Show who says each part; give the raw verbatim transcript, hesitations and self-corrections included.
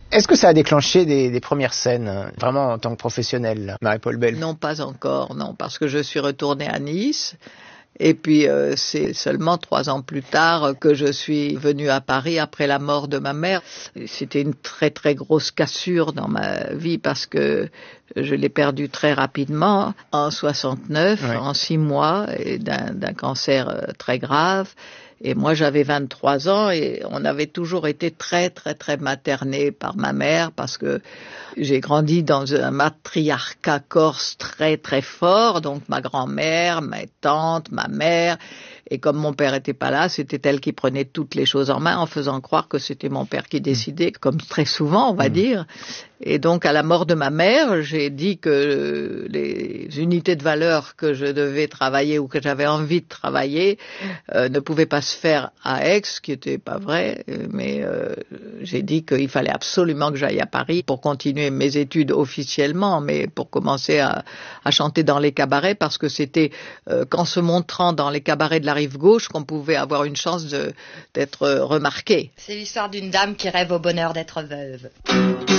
Speaker 1: Est-ce que ça a déclenché des, des premières scènes, vraiment en tant que professionnelle, Marie-Paule Bell?
Speaker 2: Non, pas encore, non, parce que je suis retournée à Nice. Et puis euh, c'est seulement trois ans plus tard que je suis venue à Paris après la mort de ma mère. C'était une très très grosse cassure dans ma vie parce que je l'ai perdue très rapidement en soixante-neuf, oui. En six mois, et d'un, d'un cancer très grave. Et moi, j'avais vingt-trois ans et on avait toujours été très, très, très maternés par ma mère parce que j'ai grandi dans un matriarcat corse très, très fort. Donc, ma grand-mère, mes tantes, ma mère. Et comme mon père était pas là, c'était elle qui prenait toutes les choses en main en faisant croire que c'était mon père qui décidait, comme très souvent, on va mmh. dire. Et donc, à la mort de ma mère, j'ai dit que les unités de valeur que je devais travailler ou que j'avais envie de travailler euh, ne pouvaient pas se faire à Aix, ce qui n'était pas vrai. Mais euh, j'ai dit qu'il fallait absolument que j'aille à Paris pour continuer mes études officiellement, mais pour commencer à, à chanter dans les cabarets, parce que c'était euh, qu'en se montrant dans les cabarets de la rive gauche qu'on pouvait avoir une chance de, d'être remarqué.
Speaker 3: C'est l'histoire d'une dame qui rêve au bonheur d'être veuve.